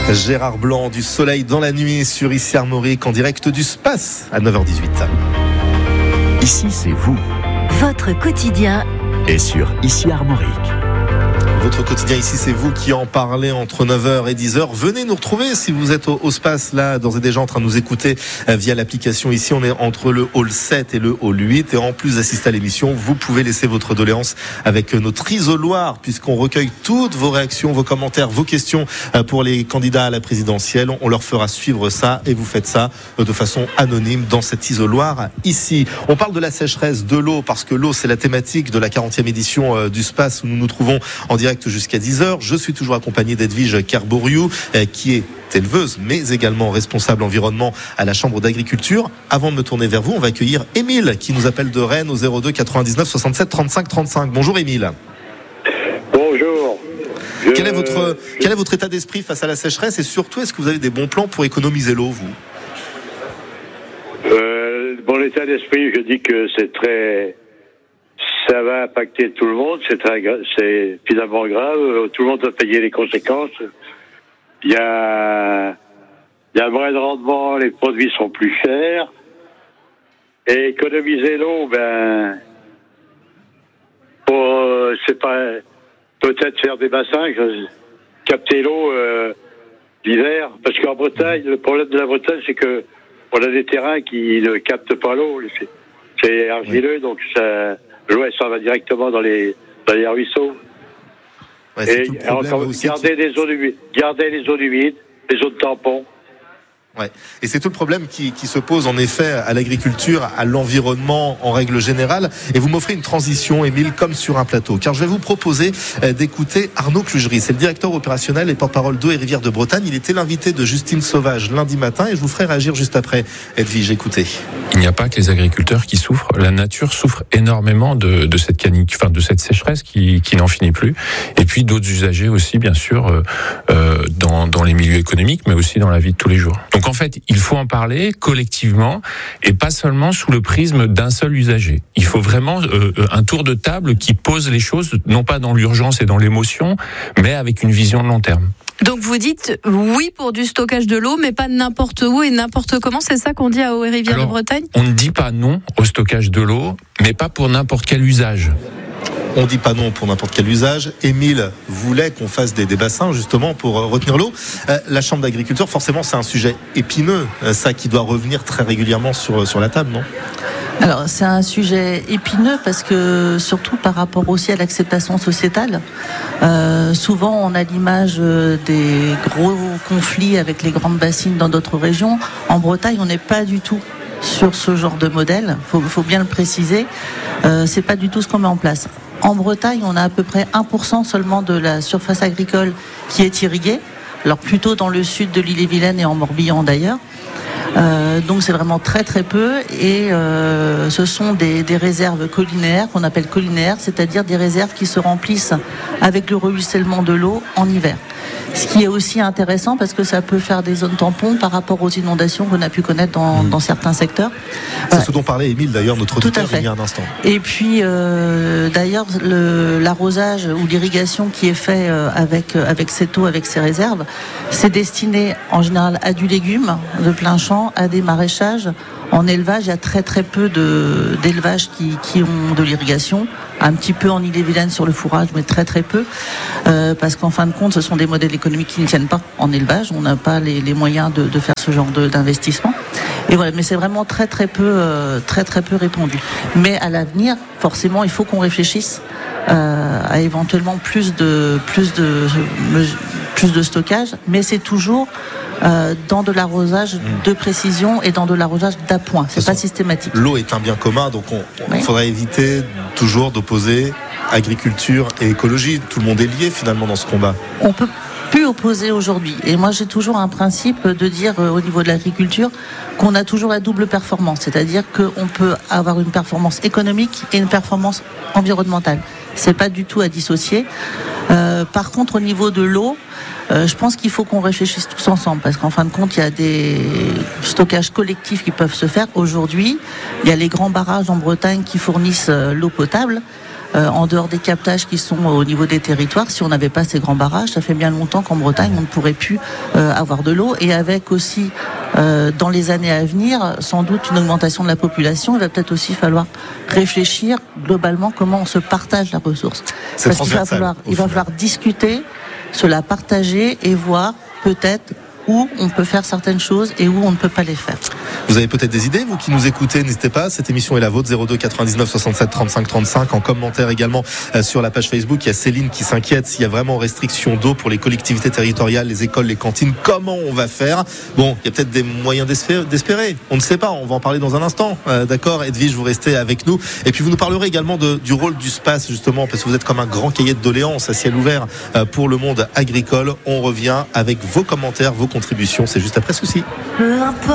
Gérard Blanc, du soleil dans la nuit sur Ici Armorique, en direct du Space à 9h18. Ici, c'est vous. Votre quotidien Et sur Ici Armorique. Votre quotidien ici, c'est vous qui en parlez entre 9h et 10h. Venez nous retrouver si vous êtes au Space, là, d'ores et déjà en train de nous écouter via l'application. Ici, on est entre le hall 7 et le hall 8. Et en plus d'assister à l'émission, vous pouvez laisser votre doléance avec notre isoloir, puisqu'on recueille toutes vos réactions, vos commentaires, vos questions pour les candidats à la présidentielle. On leur fera suivre ça et vous faites ça de façon anonyme dans cet isoloir ici. On parle de la sécheresse, de l'eau, parce que l'eau, c'est la thématique de la 40e édition du Space où nous nous trouvons en direct jusqu'à 10h. Je suis toujours accompagné d'Edwige Kerboriou, qui est éleveuse, mais également responsable environnement à la Chambre d'agriculture. Avant de me tourner vers vous, on va accueillir Émile, qui nous appelle de Rennes au 02 99 67 35 35. Bonjour Émile. Bonjour. Quel est votre état d'esprit face à la sécheresse et surtout, est-ce que vous avez des bons plans pour économiser l'eau, vous ? Mon état d'esprit, je dis que ça va impacter tout le monde, c'est finalement grave, tout le monde va payer les conséquences. Il y a moins de rendement, les produits sont plus chers. Et économiser l'eau, c'est pas peut-être faire des bassins, capter l'eau l'hiver, parce qu'en Bretagne, le problème de la Bretagne, c'est que on a des terrains qui ne captent pas l'eau, c'est argileux, donc l'eau elle s'en va directement dans les ruisseaux. Ouais, et garder les eaux humides, les eaux de tampon. Ouais. Et c'est tout le problème qui se pose en effet à l'agriculture, à l'environnement en règle générale. Et vous m'offrez une transition, Émile, comme sur un plateau. Car je vais vous proposer d'écouter Arnaud Clugery. C'est le directeur opérationnel et porte-parole d'Eau et Rivières de Bretagne. Il était l'invité de Justine Sauvage lundi matin et je vous ferai réagir juste après. Edwige, écoutez. Il n'y a pas que les agriculteurs qui souffrent. La nature souffre énormément de cette canicule, de cette sécheresse qui n'en finit plus. Et puis d'autres usagers aussi, bien sûr, dans les milieux économiques, mais aussi dans la vie de tous les jours. Donc en fait, il faut en parler collectivement et pas seulement sous le prisme d'un seul usager. Il faut vraiment un tour de table qui pose les choses, non pas dans l'urgence et dans l'émotion, mais avec une vision de long terme. Donc vous dites oui pour du stockage de l'eau, mais pas n'importe où et n'importe comment, c'est ça qu'on dit à Eau et Rivières de Bretagne ? On ne dit pas non au stockage de l'eau, mais pas pour n'importe quel usage. On dit pas non pour n'importe quel usage. Émile voulait qu'on fasse des bassins justement pour retenir l'eau. La Chambre d'agriculture, forcément, c'est un sujet épineux, ça qui doit revenir très régulièrement sur la table, non ? Alors c'est un sujet épineux parce que surtout par rapport aussi à l'acceptation sociétale. Souvent on a l'image des gros conflits avec les grandes bassines dans d'autres régions. En Bretagne, on n'est pas du tout sur ce genre de modèle. Faut bien le préciser. C'est pas du tout ce qu'on met en place. En Bretagne, on a à peu près 1% seulement de la surface agricole qui est irriguée. Alors plutôt dans le sud de l'Ille-et-Vilaine et en Morbihan d'ailleurs. Donc c'est vraiment très très peu et ce sont des réserves collinaires qu'on appelle collinaires, c'est-à-dire des réserves qui se remplissent avec le ruissellement de l'eau en hiver. Ce qui est aussi intéressant parce que ça peut faire des zones tampons par rapport aux inondations qu'on a pu connaître dans certains secteurs. C'est ce dont parlait Émile d'ailleurs, notre auditeur, il y a un instant. Et puis d'ailleurs l'arrosage ou l'irrigation qui est fait avec cette eau, avec ces réserves, c'est destiné en général à du légume de plein champ, à des maraîchages. En élevage, il y a très très peu d'élevages qui ont de l'irrigation. Un petit peu en Ille-et-Vilaine sur le fourrage, mais très très peu. Parce qu'en fin de compte, ce sont des modèles économiques qui ne tiennent pas en élevage. On n'a pas les moyens de faire ce genre d'investissement. Et voilà, mais c'est vraiment très très peu répandu. Mais à l'avenir, forcément, il faut qu'on réfléchisse à éventuellement plus de stockage, mais c'est toujours dans de l'arrosage de précision et dans de l'arrosage d'appoint. C'est pas systématique. L'eau est un bien commun, donc il faudrait éviter toujours d'opposer agriculture et écologie. Tout le monde est lié finalement dans ce combat. On peut plus opposer aujourd'hui. Et moi, j'ai toujours un principe de dire au niveau de l'agriculture qu'on a toujours la double performance. C'est-à-dire qu'on peut avoir une performance économique et une performance environnementale. C'est pas du tout à dissocier. Par contre, au niveau de l'eau, je pense qu'il faut qu'on réfléchisse tous ensemble parce qu'en fin de compte, il y a des stockages collectifs qui peuvent se faire. Aujourd'hui, il y a les grands barrages en Bretagne qui fournissent l'eau potable. en dehors des captages qui sont au niveau des territoires, si on n'avait pas ces grands barrages, ça fait bien longtemps qu'en Bretagne, on ne pourrait plus avoir de l'eau. Et avec aussi, dans les années à venir, sans doute une augmentation de la population, il va peut-être aussi falloir réfléchir globalement comment on se partage la ressource. Parce qu'il va falloir discuter, se la partager et voir peut-être où on peut faire certaines choses et où on ne peut pas les faire. Vous avez peut-être des idées, vous qui nous écoutez, n'hésitez pas, cette émission est la vôtre, 02 99 67 35 35, en commentaire également sur la page Facebook. Il y a Céline qui s'inquiète s'il y a vraiment restriction d'eau pour les collectivités territoriales, les écoles, les cantines, comment on va faire? Bon, il y a peut-être des moyens d'espérer, on ne sait pas, on va en parler dans un instant, d'accord Edwige, vous restez avec nous, et puis vous nous parlerez également du rôle du SPACE justement, parce que vous êtes comme un grand cahier de doléances à ciel ouvert pour le monde agricole. On revient avec vos commentaires, vos contributions, c'est juste après ceci.